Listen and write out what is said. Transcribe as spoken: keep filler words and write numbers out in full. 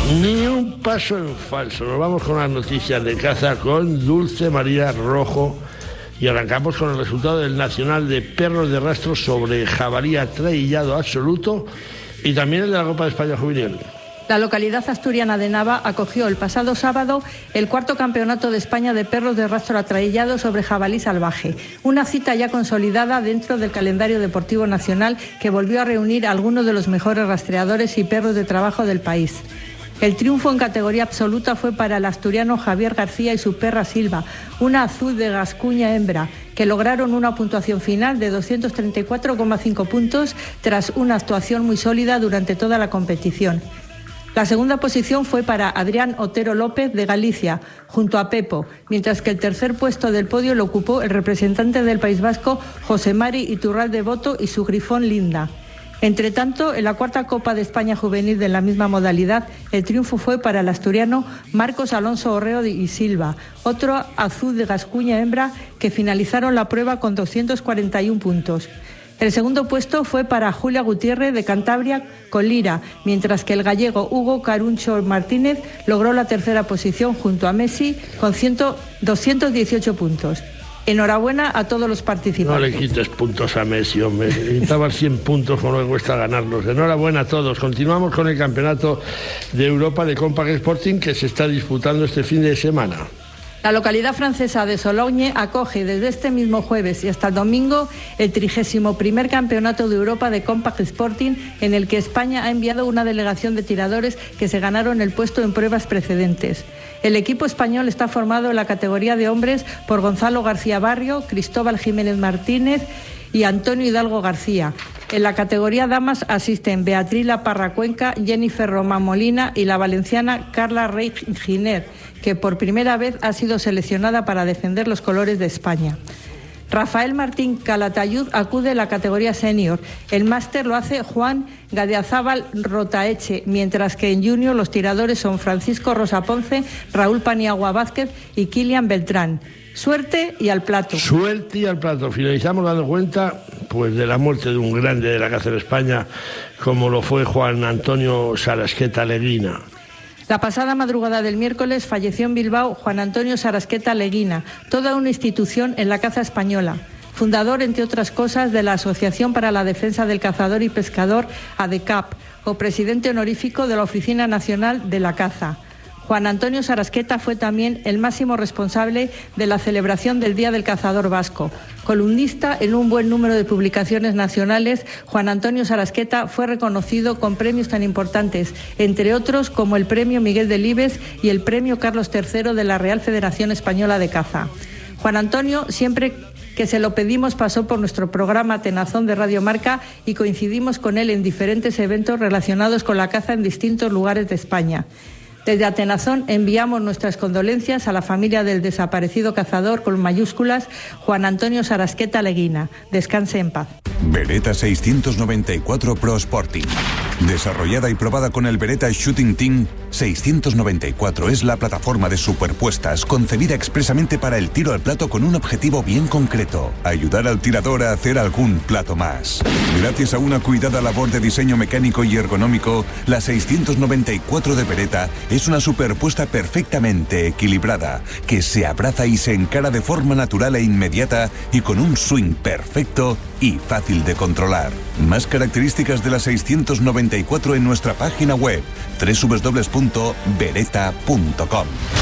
Ni un paso en falso. Nos vamos con las noticias de caza con Dulce María Rojo y arrancamos con el resultado del Nacional de Perros de Rastro sobre jabalí atraillado absoluto y también el de la Copa de España Juvenil. La localidad asturiana de Nava acogió el pasado sábado el cuarto campeonato de España de perros de rastro atraillado sobre jabalí salvaje, una cita ya consolidada dentro del calendario deportivo nacional que volvió a reunir a algunos de los mejores rastreadores y perros de trabajo del país. El triunfo en categoría absoluta fue para el asturiano Javier García y su perra Silva, una azul de Gascuña hembra, que lograron una puntuación final de doscientos treinta y cuatro coma cinco puntos tras una actuación muy sólida durante toda la competición. La segunda posición fue para Adrián Otero López de Galicia, junto a Pepo, mientras que el tercer puesto del podio lo ocupó el representante del País Vasco, José Mari Iturralde Boto, y su grifón Linda. Entre tanto, en la cuarta Copa de España Juvenil de la misma modalidad, el triunfo fue para el asturiano Marcos Alonso Orreo y Silva, otro azul de Gascuña hembra, que finalizaron la prueba con doscientos cuarenta y un puntos. El segundo puesto fue para Julia Gutiérrez de Cantabria con Lira, mientras que el gallego Hugo Caruncho Martínez logró la tercera posición junto a Messi con doscientos dieciocho puntos. Enhorabuena a todos los participantes. No le quites puntos a Messi, hombre. Necesitaba cien puntos con lo que cuesta ganarlos. Enhorabuena a todos. Continuamos con el Campeonato de Europa de Compact Sporting que se está disputando este fin de semana. La localidad francesa de Sologne acoge desde este mismo jueves y hasta el domingo el trigésimo primer Campeonato de Europa de Compact Sporting, en el que España ha enviado una delegación de tiradores que se ganaron el puesto en pruebas precedentes. El equipo español está formado en la categoría de hombres por Gonzalo García Barrio, Cristóbal Jiménez Martínez y Antonio Hidalgo García. En la categoría damas asisten Beatriz La Parra Cuenca, Jennifer Román Molina y la valenciana Carla Rey Giner, que por primera vez ha sido seleccionada para defender los colores de España. Rafael Martín Calatayud acude a la categoría senior. El máster lo hace Juan Gadiazábal Rotaeche, mientras que en junior los tiradores son Francisco Rosa Ponce, Raúl Paniagua Vázquez y Kilian Beltrán. Suerte y al plato. Suerte y al plato. Finalizamos dando cuenta pues de la muerte de un grande de la caza en España, como lo fue Juan Antonio Sarasqueta Leguina. La pasada madrugada del miércoles falleció en Bilbao Juan Antonio Sarasqueta Leguina, toda una institución en la caza española. Fundador, entre otras cosas, de la Asociación para la Defensa del Cazador y Pescador, ADECAP, o presidente honorífico de la Oficina Nacional de la Caza. Juan Antonio Sarasqueta fue también el máximo responsable de la celebración del Día del Cazador Vasco. Columnista en un buen número de publicaciones nacionales, Juan Antonio Sarasqueta fue reconocido con premios tan importantes, entre otros como el Premio Miguel Delibes y el Premio Carlos tercero de la Real Federación Española de Caza. Juan Antonio, siempre que se lo pedimos, pasó por nuestro programa Tenazón de Radio Marca y coincidimos con él en diferentes eventos relacionados con la caza en distintos lugares de España. Desde Atenazón enviamos nuestras condolencias a la familia del desaparecido cazador con mayúsculas Juan Antonio Sarasqueta Leguina. Descanse en paz. Beretta seiscientos noventa y cuatro Pro Sporting. Desarrollada y probada con el Beretta Shooting Team, seiscientos noventa y cuatro es la plataforma de superpuestas concebida expresamente para el tiro al plato con un objetivo bien concreto: ayudar al tirador a hacer algún plato más. Gracias a una cuidada labor de diseño mecánico y ergonómico, la seiscientos noventa y cuatro de Beretta es una superpuesta perfectamente equilibrada, que se abraza y se encara de forma natural e inmediata y con un swing perfecto y fácil de controlar. Más características de la seiscientos noventa y cuatro en nuestra página web doble u doble u doble u punto beretta punto com.